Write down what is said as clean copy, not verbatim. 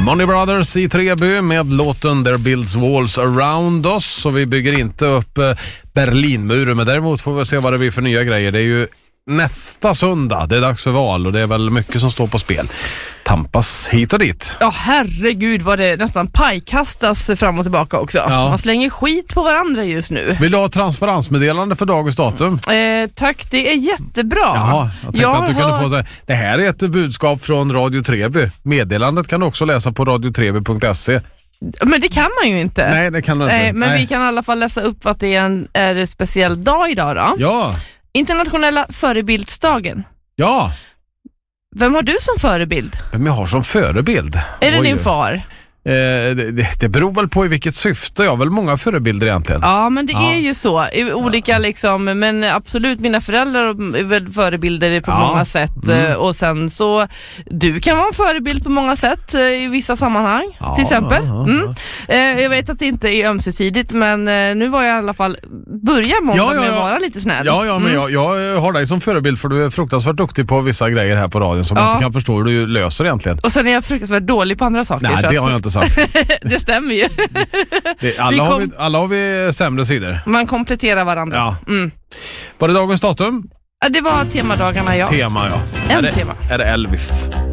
Money Brothers i Treby med låten There Builds Walls Around Us. Så vi bygger inte upp Berlinmuren, men däremot får vi se vad det blir för nya grejer. Det är ju nästa söndag, det är dags för val och det är väl mycket som står på spel. Tampas hit och dit. Ja, herregud vad det nästan pajkastas fram och tillbaka också. Ja. Man slänger skit på varandra just nu. Vill du ha transparensmeddelande för dagens datum? Tack, det är jättebra. Jaha, jag tänkte att du kunde få säga. Det här är ett budskap från Radio Treby. Meddelandet kan du också läsa på radiotreby.se. Men det kan man ju inte. Nej, det kan du inte. Men vi kan i alla fall läsa upp att det är en speciell dag idag då. Ja. Internationella förebildsdagen. Ja. Vem har du som förebild? Vem jag har som förebild? Är det din far? Det beror väl på i vilket syfte. Jag har väl många förebilder egentligen. Ja, men det är ju så. Olika liksom, men absolut mina föräldrar är väl förebilder på många sätt. Och sen så, du kan vara en förebild på många sätt i vissa sammanhang, till exempel. Jag vet att det inte är ömsesidigt, men nu var jag i alla fall börja måndag med att vara lite snäll. Ja, men jag har dig som förebild för du är fruktansvärt duktig på vissa grejer här på radion som jag inte kan förstå hur du löser egentligen. Och sen är jag fruktansvärt dålig på andra saker. Nej, det har jag inte sagt. Det stämmer ju. Alla har vi sämre sidor. Man kompletterar varandra. Ja. Var det dagens datum? Ja, det var temadagarna, ja. Tema, ja. Tema. Är det Elvis?